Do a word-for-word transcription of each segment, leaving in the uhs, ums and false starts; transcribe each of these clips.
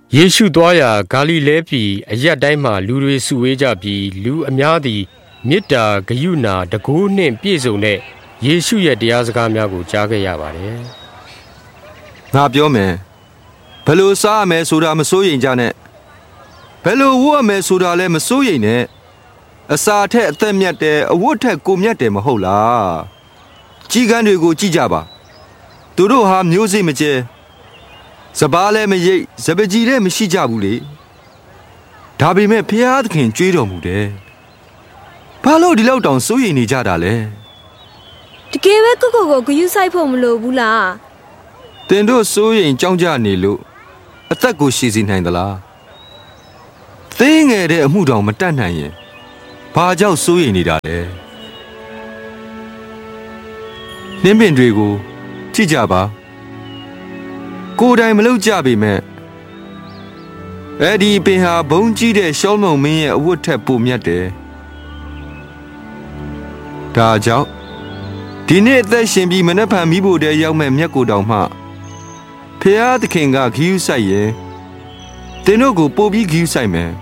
ယေရှုသွားရာဂါလိလဲပြည်အရပ်တိုင်းမှာလူတွေစုဝေးကြပြီးလူအများသည်မေတ္တာဂရုဏာတကူးနှင့်ပြည့်စုံတဲ့ယေရှုရဲ့တရားစကားများကိုကြားခဲ့ရပါတယ်။ငါပြောမယ်ဘယ်လိုစားရမယ်ဆိုတာမစိုးရိမ်ကြနဲ့ဘယ်လိုဝတ်ရမယ်ဆိုတာလည်းမစိုးရိမ်နဲ့အစာထက်အသက်မြတ်တယ်အဝတ်ထက်ကိုမြတ်တယ်မဟုတ်လားကြီးကန်းတွေကိုကြည့်ကြပါသူတို့ဟာမျိုးစိမကျဲစပားလည်းမရိပ်စပကြီးလည်းမရှိကြဘူးလေဒါပေမဲ့ဖျားသခင်ကြွေးတော်မူတယ်ဘာလို့ဒီလောက်တောင်စိုးရိမ်နေကြတာလဲတကယ်ပဲကိုကိုကိုဂရုစိုက်ဖို့မလိုဘူးလားတင်တို့စိုးရိမ်ကြောက်ကြနေလို့အသက်ကိုရှည်စီနိုင်သလားသိငယ်တဲ့အမှုတောင်မတတ်နိုင်ရင်ဘာကြောင့်စိုးရိမ်နေတာလဲနှင်းပင်တွေကိုကြည့်ကြပါကိုယ်တိုင်မလုပ်ကြပေမဲ့အဲ့ဒီပင်ဟာဘုံကြီးတဲ့ရှောလမုန်မင်းရဲ့အဝတ်ထက်ပိုမြတ်တယ်ဒါကြောင့်ဒီနေ့အသက်ရှင်ပြီးမနှက်ဖန်မိဖို့တည်းရောက်မဲ့မြတ်ကိုတောင်မှဖျားသခင်ကဂရုစိုက်ရင်တင်တို့ကိုပို့ပြီးဂရုစိုက်မယ်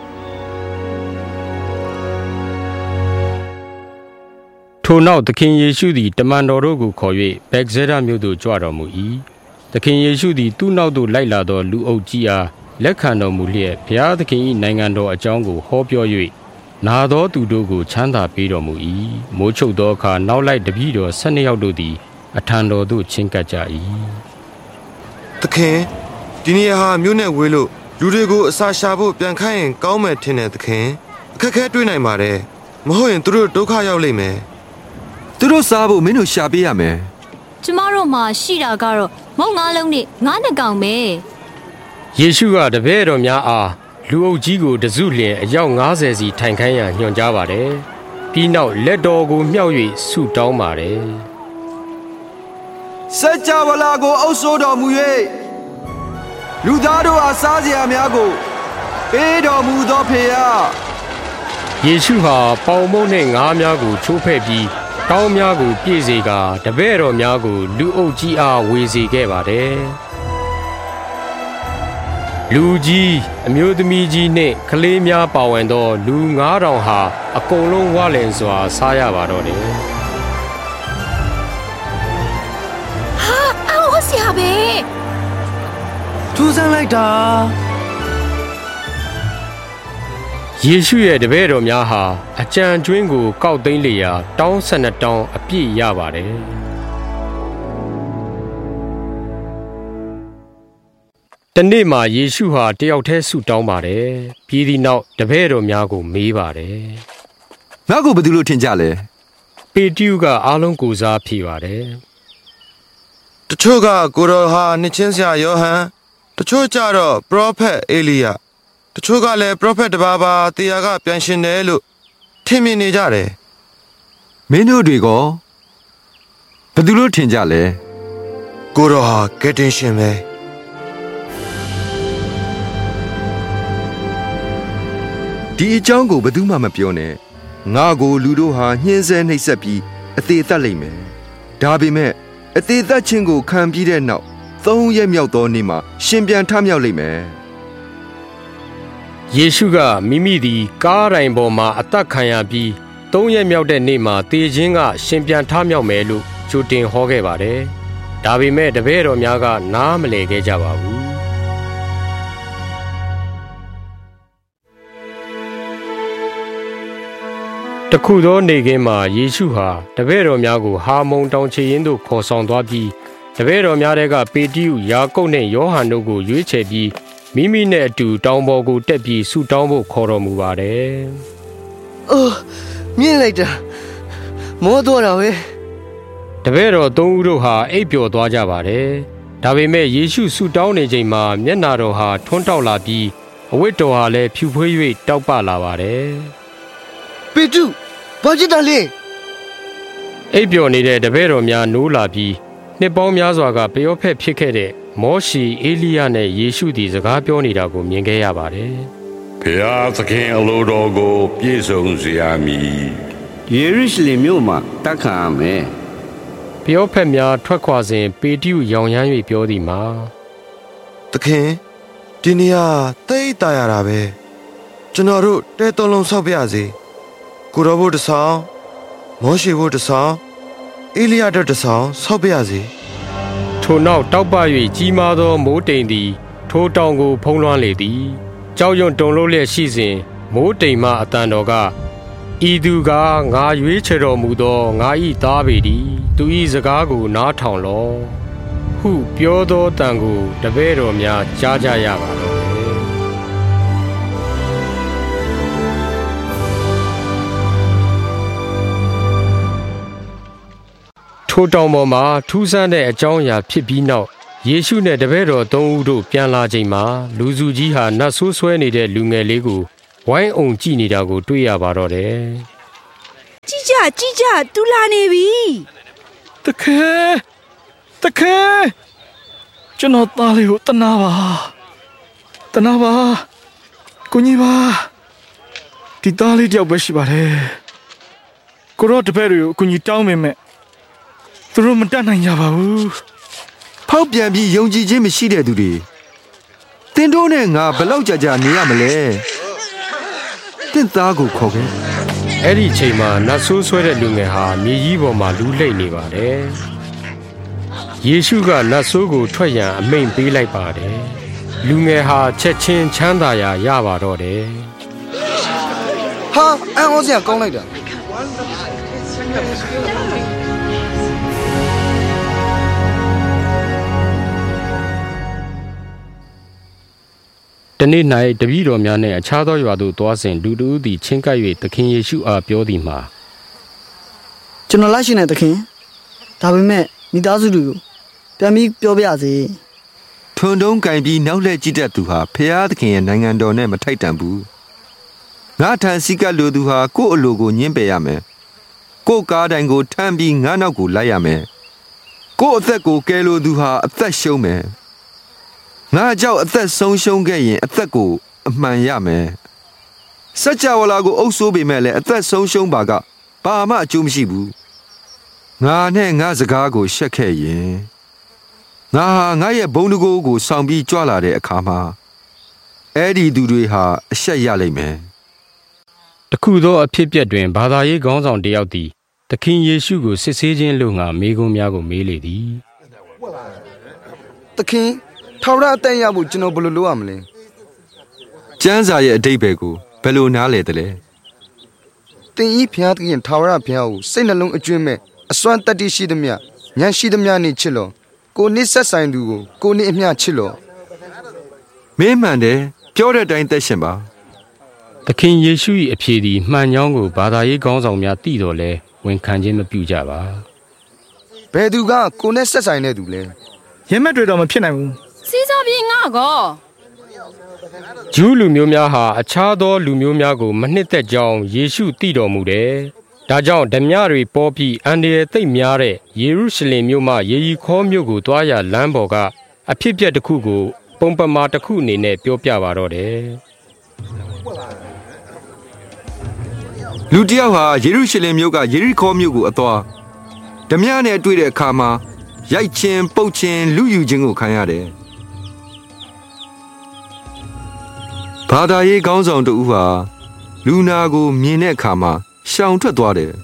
ထိုနောက်သခင်ယေရှုသည်တမန်တော်တို့ကိုခေါ်၍ဗက်ဇဲဒမြို့သို့ကြွတော်မူ၏သခင်ယေရှုသည်သူ့နောက်သို့လိုက်လာသောလူအုပ်ကြီးအားလက်ခံတော်မူလျက်ဘုရားသခင်၏နိုင်ငံတော်အကြောင်းကိုဟောပြော၍နာသောသူတို့ကိုချမ်းသာပေးတော်မူ၏မိုးချုပ်သောအခါနောက်လိုက်တပည့်တော်၁၂ယောက်တို့သည်အထံတော်သို့ချဉ်ကပ်ကြ၏သခင်ဒီနေ့ဟာမြို့နဲ့ဝေးလို့လူတွေကိုအစာရှာဖို့ပြန်ခိုင်းရင်ကောင်းမယ်ထင်တယ်သခင်အခက်ခဲတွေ့နိုင်ပါတယ်မဟုတ်ရင်သူတို့ဒုက္ခရောက်လိမ့်မယ်သူတို့စားဖို့မင်းတို့ရှာပေးရမယ်ကျမတို့မှာရှိတာကတော့မုံငါးလုံးနဲ့ငါးနှစ်ကောင်ပဲယေရှုကတပည့်တော်များအားလူအုပ်ကြီးကိုတစုလျင်အယောက်၅၀စီထိုင်ခိုင်းရန်ညွှန်ကြားပါတယ်ပြီးနောက်လက်တော်ကိုမြှောက်၍ဆုတောင်းပါတယ်စัจ java လာကိုအုပ်စိုးတော်မူ၍လူသားတို့အားစားစရာများကိုပေးတော်မူသောဖေယယေရှုဟာပေါင်မုန့်နှင့်ငါးများကိုချိုးဖဲ့ပြီးကောင်းများကိုပြည့်စေကာတပည့်တော်များကိုလူအုပ်ကြီးအားဝေစေခဲ့ပါတယ်လူကြီးအမျိုးသမီးကြီးနှင့်ကလေးများပါဝင်သောလူငါးထောင်ဟာအကုန်လုံးဝလင်စွာစားရပါတော့တယ်ဟာအော်ဆရာပဲထူးဆန်းလိုက်တာယေရှုရဲ့တပည့်တော်များဟာအကြံကျွင်းကိုကောက်သိမ်းလျာတောင်း၁၂တောင်းအပြည့်ရပါတယ်တနေ့မှာယေရှုဟာတယောက်တည်းဆုတောင်းပါတယ်ပြီးသည့်နောက်တပည့်တော်များကိုမေးပါတယ်ငါ့ကိုဘယ်သူလို့ထင်ကြလဲပေတရုကအားလုံးကိုစားဖြေပါတယ်တချို့ကကိုတော်ဟာနှစ်ချင်းဆရာယောဟန်တချို့ကြတော့ပရောဖက်အေလိယတချို့ကလည်းပရောဖက်တပါးပါတရားကပြန်ရှင်တယ်လို့ထင်မြင်နေကြတယ်မင်းတို့တွေကဘယ်သူလို့ထင်ကြလဲကိုတော်ဟာကယ်တင်ရှင်ပဲဒီအကြောင်းကိုဘယ်သူမှမပြောနဲ့ငါကိုလူတို့ဟာညှင်းဆဲနှိပ်စက်ပြီးအသေးသက်လိမ့်မယ်ဒါပေမဲ့အသေးသက်ခြင်းကိုခံပြီးတဲ့နောက်သုံးရက်မြောက်သောနေ့မှာရှင်ပြန်ထမြောက်လိမ့်မယ်ယေရှုကမိမိသည်ကားတိုင်ပေါ်မှာအသက်ခံရပြီးသုံးရက်မြောက်တဲ့နေ့မှာတေခြင်းကရှင်ပြန်ထမြောက်မယ်လို့ကြိုတင်ဟောခဲ့ပါတယ်ဒါပေမဲ့တပည့်တော်များကနားမလည်ခဲ့ကြပါဘူးတခုသောနေ့ခင်းမှာယေရှုဟာတပည့်တော်များကိုဟာမုန်တောင်ခြေရင်းသို့ခေါ်ဆောင်သွားပြီးတပည့်တော်များထဲကပေတရုယာကုပ်နှင့်ယောဟန်တို့ကိုရွေးချယ်ပြီးမိမိနဲ့အတူတောင်ပေါ်ကိုတက်ပြီးဆုတောင်းဖို့ခေါ်တော်မူပါတယ်။အိုးမြင်လိုက်တာမောတော့တာပဲတပည့်တော်သုံးဦးတို့ဟာအိပ်ပျော်သွားကြပါတယ်ဒါပေမဲ့ယေရှုဆုတောင်းနေချိန်မှာမျက်နာတော်ဟာထွန်းတောက်လာပြီးအဝတ်တော်ဟာလည်းဖြူဖွေး၍တောက်ပလာပါတယ်ပေတရုဘာဖြစ်တာလဲအိပ်ပျော်နေတဲ့တပည့်တော်များနိုးလာပြီးနှစ်ပေါင်းများစွာကပျောဖက်ဖြစ်ခဲ့တဲ့မောရှေအေလိယနဲ့ယေရှုသည်စကားပြောနေတာကိုမြင်ခဲ့ရပါတယ်။ဘုရားသခင်အလိုတော်ကိုပြည့်စုံစေရမည်။ယေရုရှလင်မြို့မှာတက်ခံရမယ်။ပျောဖက်များထွက်ခွာစဉ်ပေတရုရောင်ရမ်း၍ပြောသည်မှာသခင်ဒဒီနေရာတိတ်တာရတာပဲကျွန်တော်တို့တဲသုံးလုံးဆောက်ပြရစီကိုရောဘုတ်တဆောင်မောရှိဘုတ်တဆောင်အေလိယတ်တဆောင်ဆောက်ပြရစီထိုနောက်တောက်ပ၍ကြီးမားသောမိုးတိမ်သည်ထိုတောင်ကိုဖုံးလွှမ်းလေသည်ကြောက်ရွံ့တုန်လှုပ်လျက်ရှိစဉ်မိုးတိမ်မှအတန်တော်ကဤသူကငါရွေးချယ်တော်မူသောငါ၏သားပေသည်သူ၏စကားကိုနားထောင်လော့ဟုပြောသောတန်ကိုတပည့်တော်များကြားကြရပါတော့တယ်ထိုတောင်ပေါ်မှာထူးဆန်းတဲ့အကြောင်းအရာဖြစ်ပြီးနောက်ယေရှုနဲ့တပည့်တော်သုံးဦးတို့ပြန်လာချိန်မှာလူစုကြီးဟာနတ်ဆိုးဆွဲနေတဲ့လူငယ်လေးကိုဝိုင်းအောင်ကြည့်နေတာကိုတွေ့ရပါတော့တယ်ကြည့်ကြကြည့်ကြတူလာနေပြီတခဲတခဲကျွန်တော်သားလေးကိုတနာပါတနာပါကိုကြီးပါဒီသားလေးတယောက်ပဲရှိပါတယ်ကိုရောတပည့်တွေကိုအကူကြီးတောင်းမိမဲ့သူတို့မတတ်နိုင်ကြပါဘူးဖောက်ပြန်ပြီးယုံကြည်ခြင်းမရှိတဲ့သူတွေတင်တို့နဲ့ငါဘလောက်ကြာကြာနေရမလဲတင့်သားကိုခေါ်ခဲ့အဲ့ဒီချိန်မှာနတ်ဆိုးဆွဲတဲ့လူငယ်ဟာမြေကြီးပေါ်မှာလူးလိမ့်နေပါတယ်ယေရှုကနတ်ဆိုးကိုထွက်ရန်အမိန့်ပေးလိုက်ပါတယ်လူငယ်ဟာချက်ချင်းချမ်းသာရာရပါတော့တယ်ဟာအံ့ဩစရာကောင်းလိုက်တာတနေ့၌တပည့်တော်များနှင့်အခြားသောရွာသို့သွားစဉ်လူတို့သည်ချင်းကပ်၍သခင်ယေရှုအားပြောသည်မှာကျွန်တော်လိုက်ရှင်တဲ့သခင်ဒါပေမဲ့မိသားစုတွေကိုပြန်ပြီးပြောပြစေထွန်းတုံးကင်ပြီးနောက်လှည့်ကြည့်တတ်သူဟာဖျားသခင်ရဲ့နိုင်ငံတော်နဲ့မထိုက်တန်ဘူးငါထန်စီကလူသူဟာကိုယ့်အလိုကိုညှင်းပယ်ရမယ်ကိုယ့်ကားတိုင်ကိုထမ်းပြီးငါနောက်ကိုလိုက်ရမယ်ကိုယ့်အသက်ကိုကယ်လိုသူဟာအသက်ရှုံးမယ်ငါကြောက်အသက်ဆုံးရှုံးခဲ့ရင်အသက်ကိုအမှန်ရမယ်စัจ java လာကိုအုပ်ဆိုးပေမဲ့လည်းအသက်ဆုံးရှုံးပါကဘာမှအကျိုးမရှိဘူးငါနဲ့ငါစကားကိုရှက်ခဲ့ရင်ငါဟာငါရဲ့ဘုံတကိုးကိုဆောင်ပြီးကြွလာတဲ့အခါမှာအဲ့ဒီသူတွေဟာအရှက်ရလိမ့်မယ်တခုသောအဖြစ်အပျက်တွင်ဘာသာရေးခေါင်းဆောင်တစ်ယောက်သည်သခင်ယေရှုကိုစစ်ဆေးခြင်းလို့ငါမေးခွန်းများကိုမေးလေသည်သခင်ထာဝရအသက်ရဖို့ကျွန်တော်ဘယ်လိုလုပ်ရမလဲကျမ်းစာရဲ့အဓိပ္ပာယ်ကိုဘယ်လိုနားလည်တယ်လဲသင်ဤဘုရားသခင်ထာဝရဘုရားကိုစိတ်နှလုံးအကျွမ်းမဲ့အစွမ်းတတ္တိရှိသမျှဉာဏ်ရှိသမျှနဲ့ချစ်လောကိုနစ်ဆက်ဆိုင်သူကိုကိုနစ်အမျှချစ်လောမင်းမှန်တယ်ပြောတဲ့အတိုင်းသက်ရှင်ပါသခင်ယေရှု၏အဖြေသည်မှန်ကြောင်းကိုဘာသာရေးခေါင်းဆောင်များသိတော်လဲဝန်ခံခြင်းမပြုကြပါဘယ်သူကကိုနဲ့ဆက်ဆိုင်တဲ့သူလဲရင်မက်တွေတော့မဖြစ်နိုင်ဘူးစီးစားပြီးငါကောဂျူးလူမျိုးများဟာအခြားသောလူမျိုးများကိုမနှစ်သက်ကြောင်းယေရှုသိတော်မူတယ်။ဒါကြောင့်ဓမြတွေပေါ်ပြီးအန္တရာယ်သိပ်များတဲ့ယေရုရှလင်မြို့မှယေရီခေါမြို့ကိုသွားရလမ်းပေါ်ကအဖြစ်အပျက်တစ်ခုကိုပုံပမာတစ်ခုအနေနဲ့ပြောပြပါတော့တယ်။လူတစ်ယောက်ဟာယေရုရှလင်မြို့ကယေရီခေါမြို့ကိုအသွားဓမြနဲ့တွေ့တဲ့အခါမှာရိုက်ချင်းပုတ်ချင်းလူယူခြင်းကိုခံရတယ်။ဘာသာရေးခေါင်းဆောင်တူဟာလူနာကိုမြင်တဲ့အခါမှာရှောင်ထွက်သွားတယ်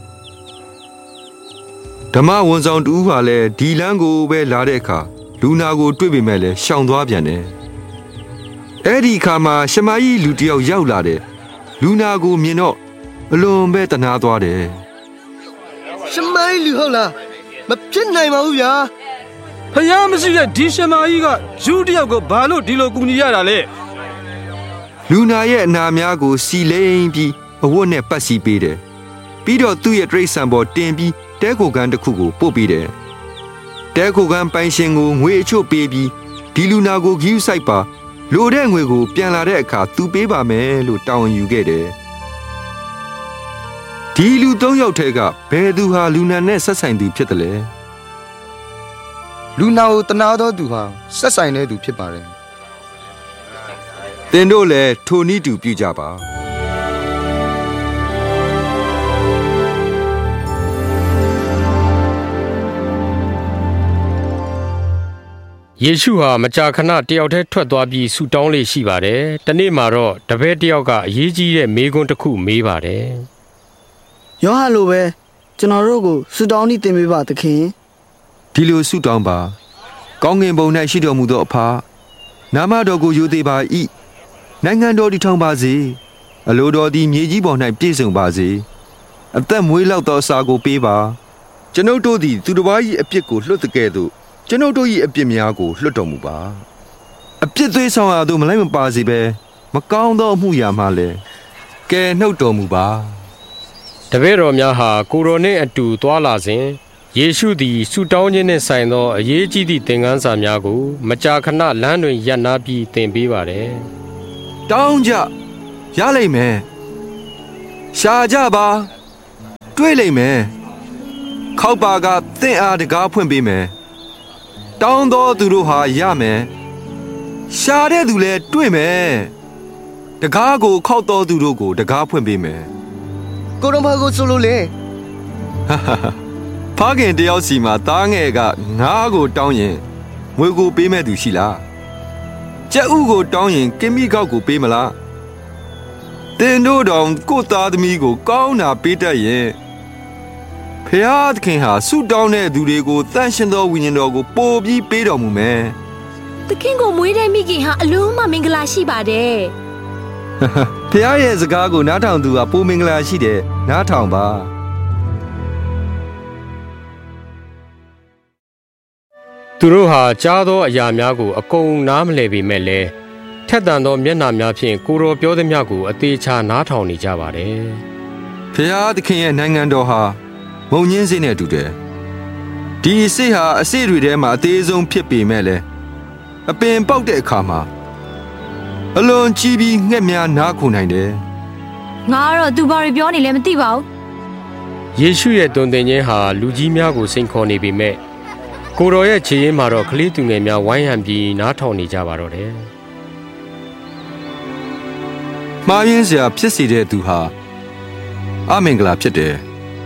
ဓမ္မဝန်ဆောင်တူဟာလည်းဒီလမ်းကိုပဲလာတဲ့အခါလူနာကိုတွေ့ပေမဲ့လည်းရှောင်သွားပြန်တယ်အဲ့ဒီအခါမှာရှမာယိလူတယောက်ရောက်လာတယ်လူနာကိုမြင်တော့အလွန်ပဲတနာသွားတယ်ရှမာယိလူဟုတ်လားမဖြစ်နိုင်ပါဘူးဗျာဖယားမရှိတဲ့ဒီရှမာယိကယူတယောက်ကိုဘာလို့ဒီလိုကူညီရတာလဲလူနာရဲ့အနာများကိုစီလိမ့်ပြီးအဝတ်နဲ့ပတ်စီပေးတယ်ပြီးတော့သူ့ရဲ့တရိတ်ဆန်ပေါ်တင်ပြီးတဲခိုကန်းတစ်ခုကိုပို့ပေးတယ်တဲခိုကန်းပိုင်ရှင်ကိုငွေအချို့ပေးပြီးဒီလူနာကိုဂီးဆိုင်ပါလိုတဲ့ငွေကိုပြန်လာတဲ့အခါသူပေးပါမယ်လို့တောင်းယူခဲ့တယ်ဒီလူသုံးယောက်ထဲကဘယ်သူဟာလူနာနဲ့ဆက်ဆိုင်သူဖြစ်တယ်လဲလူနာကိုတနာသောသူဟာဆက်ဆိုင်တဲ့သူဖြစ်ပါတယ်သင်တို့လည်းထိုနည်းတူပြုကြပါ။ယေရှုဟာမကြာခဏတယောက်တည်းထွက်သွားပြီးဆူတောင်းလေးရှိပါတယ်။တနေ့မှာတော့တပည့်တယောက်ကအရေးကြီးတဲ့မေးခွန်းတစ်ခုမေးပါတယ်။ယောဟန်လိုပဲကျွန်တော်တို့ကိုဆူတောင်းနေတင်ပေးပါသခင်။ဒီလိုဆူတောင်းပါ။ကောင်းကင်ဘုံ၌ရှိတော်မူသောအဖနာမတော်ကိုယူသေးပါ၏။နိုင်ငံတော်တည်ထောင်ပါစေ။အလိုတော်သည်မြေကြီးပေါ်၌ပြည့်စုံပါစေ။အသက်မွေးလောက်သောအစာကိုပေးပါ။ကျွန်ုပ်တို့သည်သူတစ်ပါး၏အပြစ်ကိုလွှတ်တဲ့ကဲ့သို့ကျွန်ုပ်တို့၏အပြစ်များကိုလွှတ်တော်မူပါအပြစ်သွေးဆောင်ရာသို့မလိုက်မပါစေဘဲမကောင်းသောအမှုရာမှလည်းကယ်နှုတ်တော်မူပါတပည့်တော်များဟာကိုရိုနှင့်အတူသွားလာစဉ်ယေရှုသည်ဆုတောင်းခြင်းနှင့်ဆိုင်သောအရေးကြီးသည့်သင်ခန်းစာများကိုမကြာခဏလမ်းတွင်ရပ်နားပြီးသင်ပေးပါတယ်တောင်းကြရလိမ့်မယ်ရှာကြပါတွေ့လိမ့်မယ်ခောက်ပါကသင်အားတကားဖွင့်ပေးမယ်တောင်းသောသူတို့ဟာရမယ်ရှာတဲ့သူလည်းတွေ့မယ်တကားကိုခောက်တော်သူတို့ကိုတကားဖွင့်ပေးမယ်ကိုတော်ဘာကိုဆိုလို့လဲဖခင်တယောက်စီမှာသားငယ်ကငါးကိုတောင်းရင်ငွေကိုပေးမဲ့သူရှိလားကြက်ဥကိုတောင်းရင်ကင်မီကောက်ကိုပေးမလားတင်တို့တောင်ကိုသားသမီးကိုကောင်းတာပေးတတ်ရင်ဖျားသခင်ဟာဆုတောင်းတဲ့သူတွေကိုတန်ရှင်သောဝိညာဉ်တော်ကိုပို့ပြီးပေးတော်မူမယ်။သခင်ကိုမွေးတဲ့မိခင်ဟာအလုံးမမင်္ဂလာရှိပါတယ်။ဖျားရဲ့စကားကိုနားထောင်သူဟာပိုမင်္ဂလာရှိတယ်နားထောင်ပါ။သူတို့ဟာကြားသောအရာများကိုအကုန်နားမလည်ပေမဲ့လည်းထက်သန်သောမျက်နှာများဖြင့်ကိုတော်ပြောသည်များကိုအသေးချာနားထောင်နေကြပါတယ်။ဖျားသခင်ရဲ့နိုင်ငံတော်ဟာမုံညင်းစေးနဲ့တူတယ်ဒီအစိဟာအစိတွေထဲမှာအသေးဆုံးဖြစ်ပေမဲ့လည်းအပင်ပေါက်တဲ့အခါမှာအလွန်ကြီးပြီးငှက်များနားခုန်နိုင်တယ်ငါကတော့သူဘာတွေပြောနေလဲမသိပါဘူးယေရှုရဲ့တုန်တင်ခြင်းဟာလူကြီးများကိုစိန်ခေါ်နေပေမဲ့ကိုတော်ရဲ့ခြေရင်းမှာတော့ကလေးသူငယ်များဝိုင်းဟန်ပြီးနားထောင်နေကြပါတော့တယ်မှားယွင်းစရာဖြစ်စေတဲ့သူဟာအမင်္ဂလာဖြစ်တယ်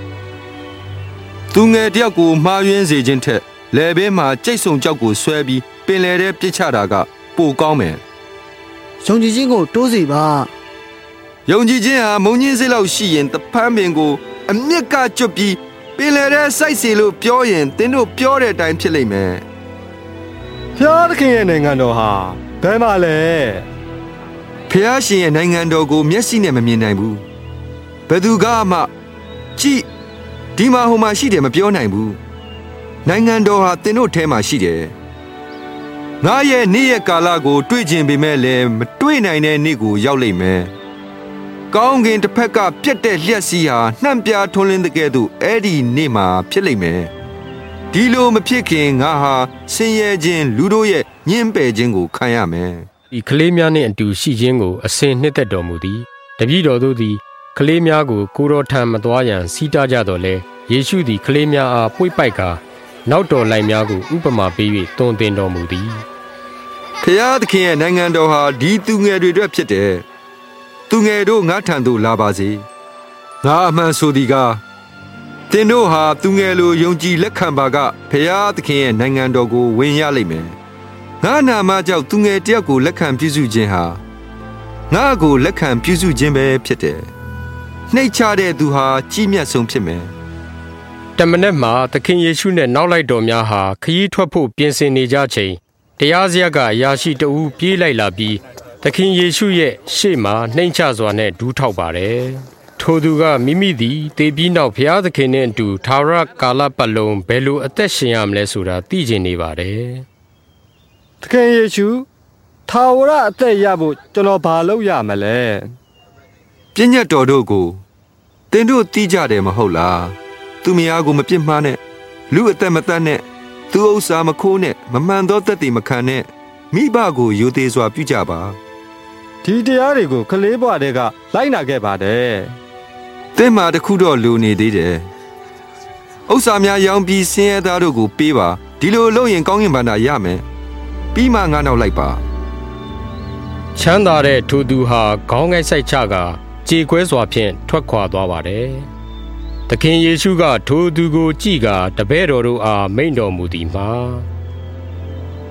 သူငယ်တယောက်ကိုမှားယွင်းစေခြင်းထက်လယ်ဘေးမှာကြိတ်ဆုံကြောက်ကိုဆွဲပြီးပင်လယ်ထဲပစ်ချတာကပိုကောင်းမယ်။ယုံကြည်ခြင်းကိုတိုးစေပါ။ယုံကြည်ခြင်းဟာမုံညင်းစိတ်လောက်ရှိရင်တဖန်းပင်ကိုအမြင့်ကကျွတ်ပြီးပင်လယ်ထဲစိုက်စီလို့ပြောရင်သင်တို့ပြောတဲ့အတိုင်းဖြစ်လိမ့်မယ်။ဖျားသခင်ရဲ့နိုင်ငံတော်ဟာဘယ်မှာလဲ။ဖျားရှင်ရဲ့နိုင်ငံတော်ကိုမျက်စိနဲ့မမြင်နိုင်ဘူး။ဘယ်သူကမှကြည့်ဒီမှာဟိုမှာရှိတယ်မပြောနိုင်ဘူးနိုင်ငံတော်ဟာသင်တို့ထဲမှာရှိတယ်ငါရဲ့နေ့ရက်ကာလကိုတွေ့ကျင်ပေမဲ့လည်းမတွေ့နိုင်တဲ့နေ့ကိုရောက်လိမ့်မယ်ကောင်းကင်တစ်ဖက်ကပြတ်တဲ့လျှက်စီးဟာနှံ့ပြားထွန်းလင်းတဲ့ကဲ့သို့အဲ့ဒီနေ့မှာဖြစ်လိမ့်မယ်ဒီလိုမဖြစ်ခင်ငါဟာဆင်းရဲခြင်းလူတို့ရဲ့ညှင်းပယ်ခြင်းကိုခံရမယ်ဒီကလေးများနှင့်အတူရှိခြင်းကိုအစဉ်နှစ်သက်တော်မူသည်တပည့်တော်တို့သည်ကလေးများကိုကိုတော်ထံမသွားရန်စီးတားကြတော်လဲယေရှုသည်ကလေးများအားပွေ့ပိုက်ကာနောက်တော်လိုက်များကိုဥပမာပေး၍တွင်တင်တော်မူသည်ဖျားသခင်ရဲ့နိုင်ငံတော်ဟာဒီသူငယ်တွေအတွက်ဖြစ်တယ်သူငယ်တို့ငါထံသို့လာပါစေငါအမှန်ဆိုသည်ကားသင်တို့ဟာသူငယ်လိုယုံကြည်လက်ခံပါကဖျားသခင်ရဲ့နိုင်ငံတော်ကိုဝင်ရလိမ့်မယ်ငါနာမကြောင့်သူငယ်တယောက်ကိုလက်ခံပြုစုခြင်းဟာငါကိုလက်ခံပြုစုခြင်းပဲဖြစ်တယ်နှိတ်ချတဲ့သူဟာကြီးမြတ်ဆုံးဖြစ်မယ်တမနက်မှာသခင်ယေရှုနဲ့နောက်လိုက်တော်များဟာခရီးထွက်ဖို့ပြင်ဆင်နေကြချိန်တရားစရပ်ကအရာရှိတဦးပြေးလိုက်လာပြီးသခင်ယေရှုရဲ့ရှေ့မှာနှိမ်ချစွာနဲ့ဒူးထောက်ပါတယ်ထိုသူကမိမိသည်တေပြီးနောက်ဘုရားသခင်နဲ့အတူသာရကာလပတ်လုံးဘယ်လိုအသက်ရှင်ရမလဲဆိုတာသိကျင်နေပါတယ်သခင်ယေရှုသာဝရအသက်ရဖို့ကျွန်တော်ဘာလုပ်ရမလဲပြည့်ညတ်တော်တို့ကိုသင်တို့သိကြတယ်မဟုတ်လားသူမယားကိုမပြစ်မှားနဲ့လူအသက်မတတ်နဲ့သူဥစ္စာမခိုးနဲ့မမှန်သောသက်သေမခံနဲ့မိဘကိုယိုသေးစွာပြုကြပါဒီတရားတွေကိုကလေးဘွားတွေကလိုက်နာခဲ့ပါတယ်သင်မှာတခုတော့လူနေသေးတယ်ဥစ္စာများရောင်းပြီးဆင်းရဲသားတို့ကိုပေးပါဒီလိုလုပ်ရင်ကောင်းကင်ဘဏ္ဍာရမယ်ပြီးမှငါနောက်လိုက်ပါချမ်းသာတဲ့ထိုသူဟာခေါင်းငိုက်ဆိုင်ချကကြေကွဲစွာဖြင့်ထွက်ခွာသွားပါတယ်သခင်ယေရှုကထိုသူကိုကြည့်ကာတပည့်တော်တို့အားမိန့်တော်မူသည်မှာ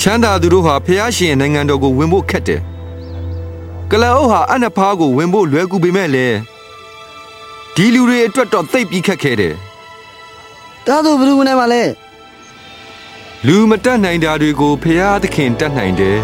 ချမ်းသာသူတို့ဟာဖျားရှင်နိုင်ငံတော်ကိုဝင်ဖို့ခက်တယ်ကလအုပ်ဟာအနဖားကိုဝင်ဖို့လွယ်ကူပေမဲ့လေဒီလူတွေအတွက်တော့သိပ်ပြီးခက်ခဲတယ်ဒါဆိုဘယ်သူဝင်နိုင်မှာလဲလူမတတ်နိုင်တာတွေကိုဖျားသခင်တတ်နိုင်တယ်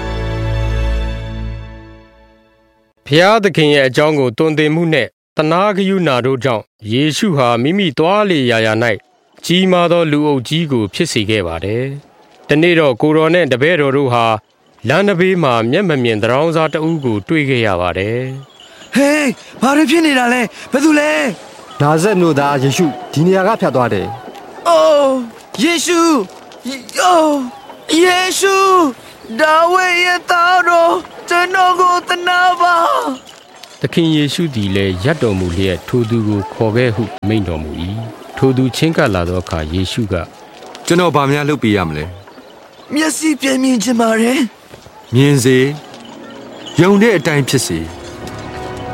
ဖျားသခင်ရဲ့အကြောင်းကိုတွင်တင်မှုနဲ့တနာဂယုဏတို့ကြောင့်ယေရှုဟာမိမိသွားလေရာရာ၌ကြီးမားသောလူအုပ်ကြီးကိုဖြစ်စေခဲ့ပါတယ်။တနေ့တော့ကိုတော်နဲ့တပည့်တော်တို့ဟာလမ်းတစ်ဘေးမှာမျက်မမြင်တောင်စားတအုပ်ကိုတွေ့ခဲ့ရပါတယ်။ဟေးဘာတွေဖြစ်နေတာလဲဘယ်သူလဲနာဇက်မြို့သားယေရှုဒီနေရာကဖြတ်သွားတယ်။အိုးယေရှုအိုးယေရှုဒါဝိရဲ့သားတော်ကျွန်တော်ကိုသနာပါသခင်ယေရှုသည်လည်းရပ်တော်မူလျက်ထိုသူကိုခေါ်ခဲ့ဟုမိန့်တော်မူ၏ထိုသူချင်းကပ်လာသောအခါယေရှုကကျွန်တော်ဗာများလုပ်ပေးရမလဲမျက်စိပြမြင်ချင်ပါ रे မြင်စေယုံတဲ့အတိုင်းဖြစ်စေ